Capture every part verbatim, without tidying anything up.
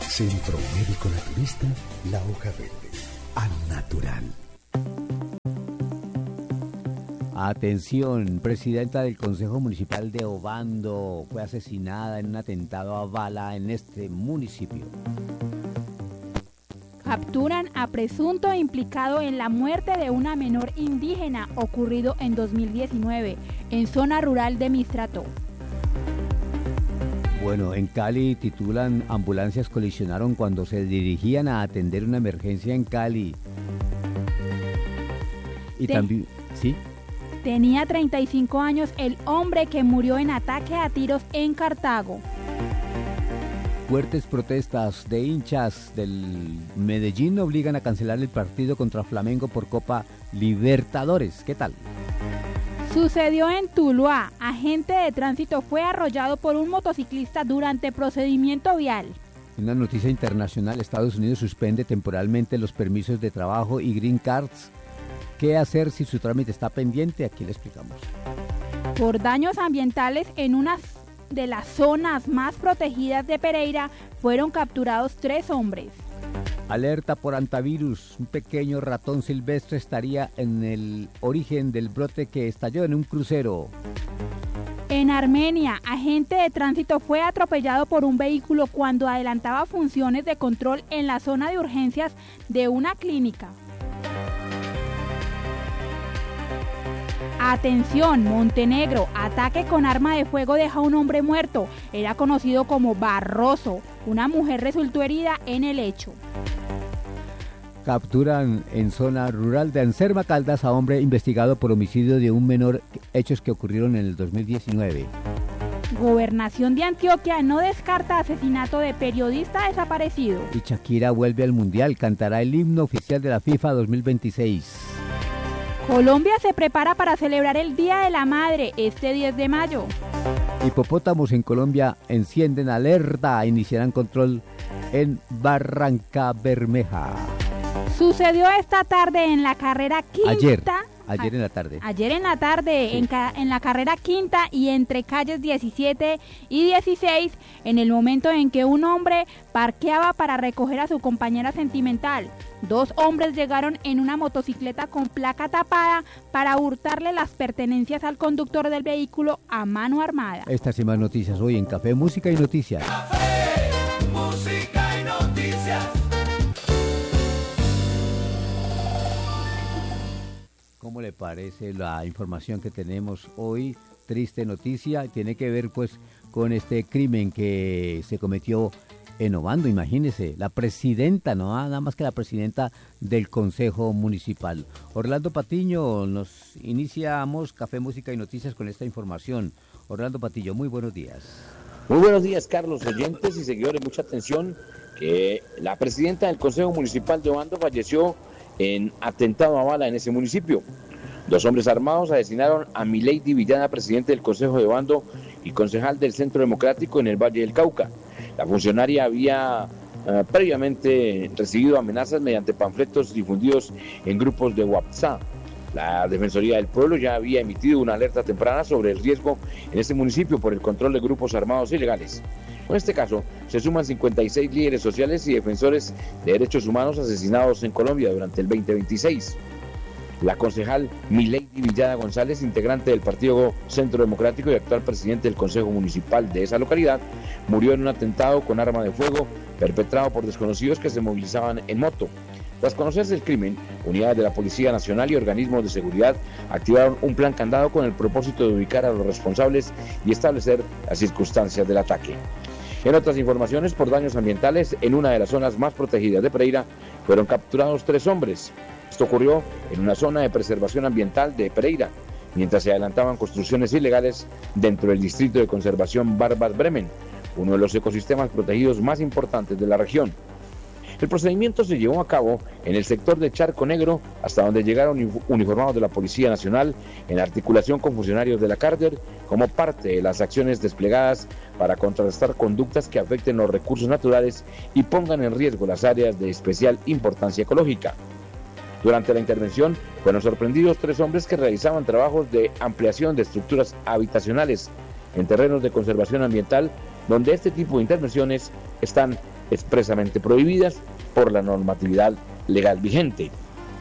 Centro Médico Naturista La Hoja Verde. Al natural. Atención, presidenta del Consejo Municipal de Obando fue asesinada en un atentado a bala en este municipio. Capturan a presunto implicado en la muerte de una menor indígena ocurrido en dos mil diecinueve en zona rural de Mistrato. Bueno, en Cali titulan ambulancias colisionaron cuando se dirigían a atender una emergencia en Cali. Y Te- también, ¿sí? Tenía treinta y cinco años el hombre que murió en ataque a tiros en Cartago. Fuertes protestas de hinchas del Medellín obligan a cancelar el partido contra Flamengo por Copa Libertadores. ¿Qué tal? Sucedió en Tuluá. Agente de tránsito fue arrollado por un motociclista durante procedimiento vial. En una noticia internacional, Estados Unidos suspende temporalmente los permisos de trabajo y green cards. ¿Qué hacer si su trámite está pendiente? Aquí le explicamos. Por daños ambientales en una de las zonas más protegidas de Pereira fueron capturados tres hombres. Alerta por antivirus. Un pequeño ratón silvestre estaría en el origen del brote que estalló en un crucero. En Armenia, agente de tránsito fue atropellado por un vehículo cuando adelantaba funciones de control en la zona de urgencias de una clínica. Atención, Montenegro, ataque con arma de fuego deja a un hombre muerto. Era conocido como Barroso. Una mujer resultó herida en el hecho. Capturan en zona rural de Anserma Caldas a hombre investigado por homicidio de un menor, hechos que ocurrieron en el dos mil diecinueve. Gobernación de Antioquia no descarta asesinato de periodista desaparecido. Y Shakira vuelve al Mundial, cantará el himno oficial de la FIFA dos mil veintiséis. Colombia se prepara para celebrar el Día de la Madre este diez de mayo. Hipopótamos en Colombia encienden alerta, iniciarán control en Barranca Bermeja. Sucedió esta tarde en la carrera quinta. Ayer, ayer en la tarde. Ayer en la tarde, Sí. en, ca- en la carrera quinta y entre calles diecisiete y dieciséis, en el momento en que un hombre parqueaba para recoger a su compañera sentimental. Dos hombres llegaron en una motocicleta con placa tapada para hurtarle las pertenencias al conductor del vehículo a mano armada. Estas y más noticias hoy en Café, Música y Noticias. Música y noticias. ¿Cómo le parece la información que tenemos hoy? Triste noticia, tiene que ver pues con este crimen que se cometió en Obando, imagínese, la presidenta, no nada más que la presidenta del Consejo Municipal. Orlando Patiño, nos iniciamos Café, Música y Noticias con esta información. Orlando Patiño, muy buenos días. Muy buenos días, Carlos, oyentes y seguidores, mucha atención, que la presidenta del Consejo Municipal de Obando falleció en atentado a bala en ese municipio. Dos hombres armados asesinaron a Milady Villada, presidente del Consejo de Obando y concejal del Centro Democrático en el Valle del Cauca. La funcionaria había uh, previamente recibido amenazas mediante panfletos difundidos en grupos de WhatsApp. La Defensoría del Pueblo ya había emitido una alerta temprana sobre el riesgo en este municipio por el control de grupos armados ilegales. En este caso, se suman cincuenta y seis líderes sociales y defensores de derechos humanos asesinados en Colombia durante el veinte veintiséis. La concejal Milady Villada González, integrante del Partido Centro Democrático y actual presidente del Consejo Municipal de esa localidad, murió en un atentado con arma de fuego perpetrado por desconocidos que se movilizaban en moto. Tras conocerse el crimen, unidades de la Policía Nacional y organismos de seguridad activaron un plan candado con el propósito de ubicar a los responsables y establecer las circunstancias del ataque. En otras informaciones, por daños ambientales, en una de las zonas más protegidas de Pereira, fueron capturados tres hombres. Esto ocurrió en una zona de preservación ambiental de Pereira, mientras se adelantaban construcciones ilegales dentro del distrito de conservación Barbas Bremen, uno de los ecosistemas protegidos más importantes de la región. El procedimiento se llevó a cabo en el sector de Charco Negro, hasta donde llegaron uniformados de la Policía Nacional en articulación con funcionarios de la Carter, como parte de las acciones desplegadas para contrarrestar conductas que afecten los recursos naturales y pongan en riesgo las áreas de especial importancia ecológica. Durante la intervención fueron sorprendidos tres hombres que realizaban trabajos de ampliación de estructuras habitacionales en terrenos de conservación ambiental, donde este tipo de intervenciones están expresamente prohibidas por la normatividad legal vigente.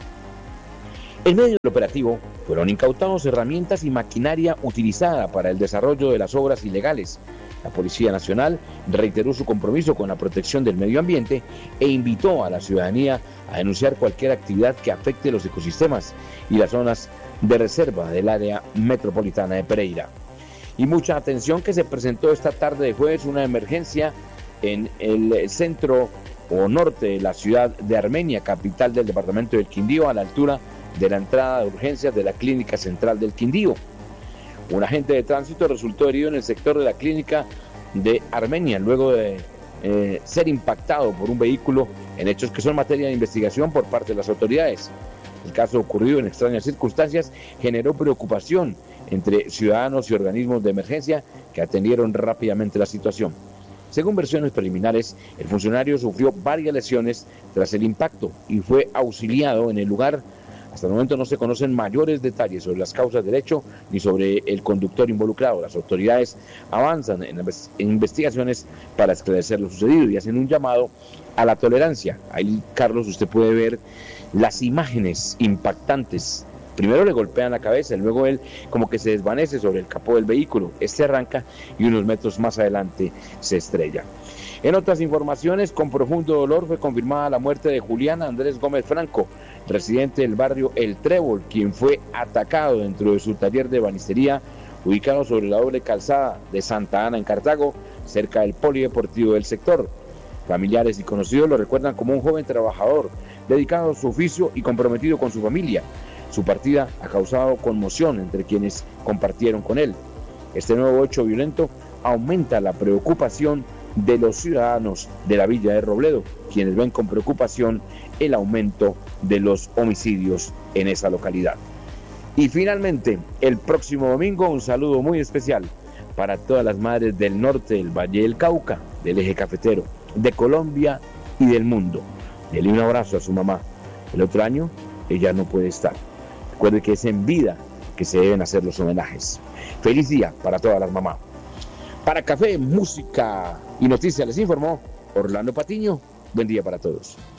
En medio del operativo fueron incautados herramientas y maquinaria utilizada para el desarrollo de las obras ilegales. La Policía Nacional reiteró su compromiso con la protección del medio ambiente e invitó a la ciudadanía a denunciar cualquier actividad que afecte los ecosistemas y las zonas de reserva del área metropolitana de Pereira. Y mucha atención que se presentó esta tarde de jueves una emergencia en el centro o norte de la ciudad de Armenia, capital del departamento del Quindío, a la altura de la entrada de urgencias de la Clínica Central del Quindío. Un agente de tránsito resultó herido en el sector de la clínica de Armenia luego de eh, ser impactado por un vehículo en hechos que son materia de investigación por parte de las autoridades. El caso, ocurrido en extrañas circunstancias, generó preocupación entre ciudadanos y organismos de emergencia que atendieron rápidamente la situación. Según versiones preliminares, el funcionario sufrió varias lesiones tras el impacto y fue auxiliado en el lugar. Hasta el momento no se conocen mayores detalles sobre las causas del hecho ni sobre el conductor involucrado. Las autoridades avanzan en, en investigaciones para esclarecer lo sucedido y hacen un llamado a la tolerancia. Ahí, Carlos, usted puede ver las imágenes impactantes. Primero le golpean la cabeza y luego él como que se desvanece sobre el capó del vehículo. Este arranca y unos metros más adelante se estrella. En otras informaciones, con profundo dolor fue confirmada la muerte de Julián Andrés Gómez Franco, residente del barrio El Trébol, quien fue atacado dentro de su taller de banistería ubicado sobre la doble calzada de Santa Ana en Cartago, cerca del polideportivo del sector. Familiares y conocidos lo recuerdan como un joven trabajador, dedicado a su oficio y comprometido con su familia. Su partida ha causado conmoción entre quienes compartieron con él. Este nuevo hecho violento aumenta la preocupación de los ciudadanos de la villa de Robledo, quienes ven con preocupación el aumento de los homicidios en esa localidad. Y finalmente, el próximo domingo, un saludo muy especial para todas las madres del norte del Valle del Cauca, del eje cafetero, de Colombia y del mundo. Dele un abrazo a su mamá. El otro año ella no puede estar. Recuerde que es en vida que se deben hacer los homenajes. Feliz día para todas las mamás. Para Café, Música y Noticias les informó Orlando Patiño. Buen día para todos.